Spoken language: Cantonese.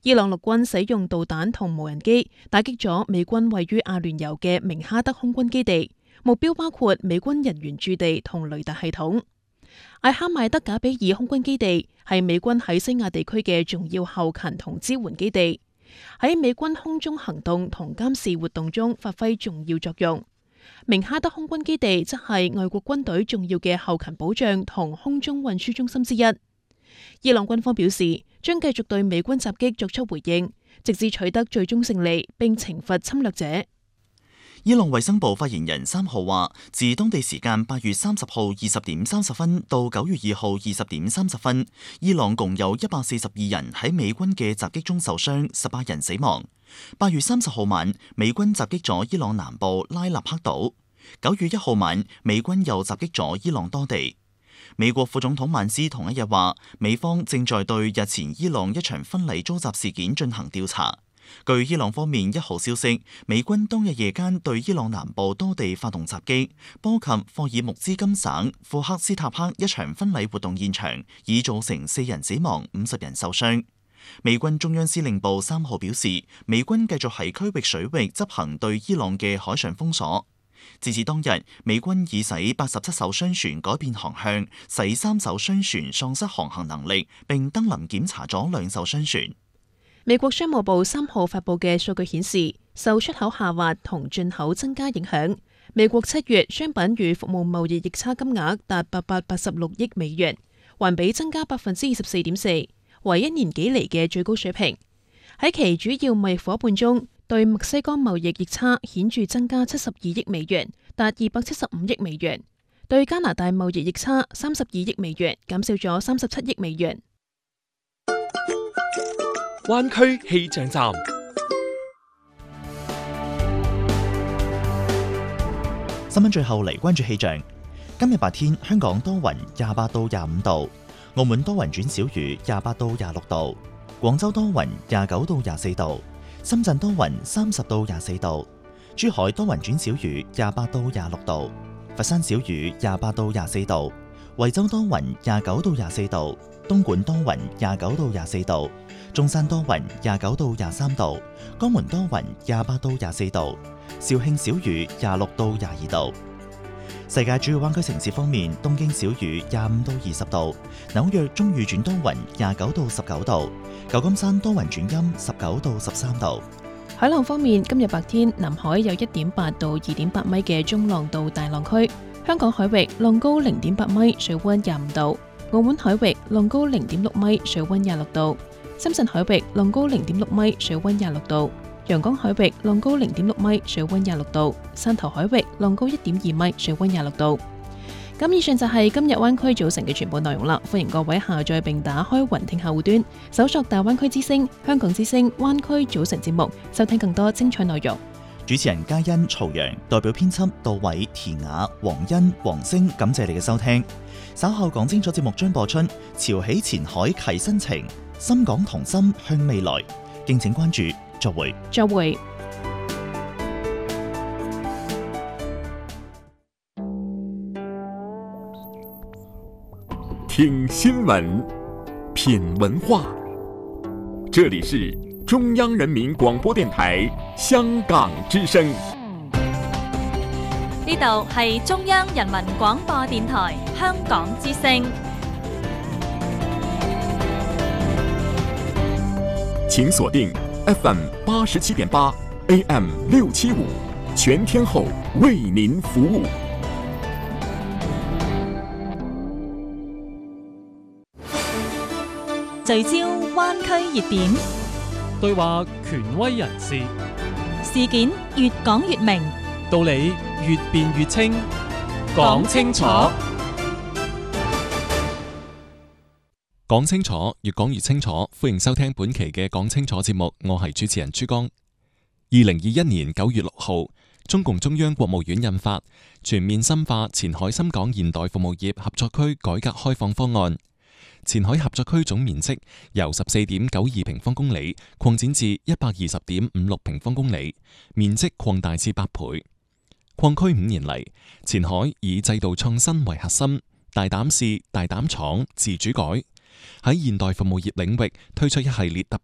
伊朗陸軍使用導彈同無人機打擊咗美軍位於阿聯酋嘅明哈德空軍基地，目標包括美軍人員駐地同雷達系統。艾哈邁德賈比爾空軍基地係美軍喺西亞地區嘅重要後勤同支援基地，喺美軍空中行動同監視活動中發揮重要作用。明哈德空軍基地則係外國軍隊重要嘅後勤保障同空中運輸中心之一。伊朗軍方表示，將繼續對美軍襲擊作出回應，直至取得最終勝利並懲罰侵略者。 伊朗衛生部發言人3號話，自當地時間8月30號20點30分到9月2號20點30分，伊朗共有142人喺美軍嘅襲擊中受傷，18人死亡。8月30號晚，美軍襲擊咗伊朗南部拉納克島。9月1號晚，美軍又襲擊咗伊朗多地。美國副總統曼斯同一日話，美方正在對日前伊朗一場婚禮遭襲事件進行調查。據伊朗方面1號消息，美軍當日夜間對伊朗南部多地發動襲擊，波及霍爾木茲金省庫克斯塔克一場婚禮活動現場，已造成4人死亡、50人受傷。美軍中央司令部3號表示，美軍繼續喺區域水域執行對伊朗嘅海上封鎖。截至當日，美軍已使87艘商船改變航向，使3艘商船喪失航行能力，並登臨檢查咗2艘商船。 美國商務部3號發布嘅數據顯示，受出口下滑同進口增加影響，美國7月商品與服務貿易逆差金額達886億美元，環比增加24.4%，為1年幾嚟嘅最高水平。喺其主要貿易夥伴中，對墨西哥貿易逆差顯著增加72億美元，達275億美元；對加拿大貿易逆差32億美元，減少咗37億美元。 灣區氣象站， 新聞最後嚟關注氣象。今日白天香港多雲，28到25度；澳門多雲轉小雨，28到26度；廣州多雲，29到24度；深圳多雲，30到24度；珠海多雲轉小雨，28到26度；佛山小雨，28到24度；惠州多雲，29到24度；東莞多雲，29到24度；中山多雲，29到23度；江門多雲，28到24度；肇慶小雨，26到22度。世界主要灣區城市方面，東京小雨25到20度，紐約中雨轉多雲29到19度，舊金山多雲轉陰19到13度。 海浪方面，今日白天南海有1.8到2.8米嘅中浪到大浪區，香港海域浪高0.8米，水溫25度；澳門海域浪高0.6米，水溫26度；深圳海域浪高0.6米，水溫26度；陽江海域浪高0.6米，水溫26度；汕頭海域浪高1.2米，水溫26度。咁以上就係今日灣區早晨嘅全部內容啦。歡迎各位下載並打開雲聽客戶端，搜索大灣區之聲、香港之聲灣區早晨節目，收聽更多精彩內容。 主持人嘉欣、曹陽，代表編輯杜偉、田雅、黃欣、黃星，感謝你嘅收聽。稍後講清楚節目將播出，潮起前海啟新程，深港同心向未來，敬請關注。再會。 再會。 聽新聞，品文化，這裡是中央人民廣播電台香港之聲。 呢度係中央人民廣播電台香港之聲。 請鎖定 FM 87.8 AM 675，全天候為您服務。 聚焦灣區熱點， 對話權威人士， 事件越講越明， 道理越辯越清，講清楚，講清楚，越講越清楚。歡迎收聽本期嘅講清楚節目，我係主持人朱江。2021年9月6號，中共中央國務院印發《全面深化前海深港現代服務業合作區改革開放方案》。前海合作區總面積由14.92平方公里擴展至120.56平方公里，面積擴大至8倍。擴區5年嚟，前海以制度創新為核心，大膽試、大膽闖、自主改，喺現代服務業領域推出一系列突